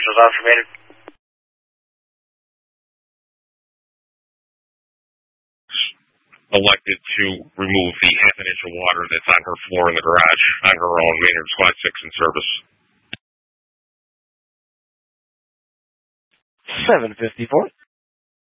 was observated. Elected to remove the half an inch of water that's on her floor in the garage on her own. Maynard Squad 6 in service. 754.